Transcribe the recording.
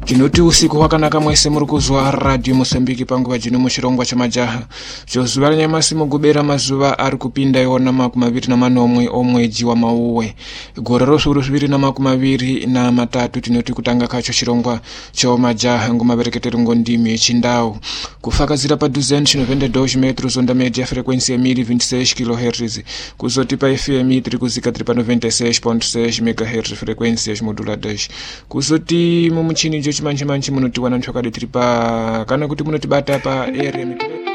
Tinoti usiku hwakanaka mwese muri kuzwa Radio Mosambiki panguva jino muchirongwa chamajaha. Chozuva ranyamasi mugubera mazuva ari kupinda iona 24 omwedzi wa Mauwe. Gore rosuru 2023 tinoti kutanga kacho chirongwa chamajaha ngumabereketero ngondimi chindau. Kufakazira pa 292 metros onda media frequency ya 1026 kHz. Kuzoti pa FM tiri kuzika tiri pa 96.6 MHz frequency ya moduladas. Kuzoti mumuchini chimanje munoti wana nchokade tiri pa kana kuti munoti bata pa RM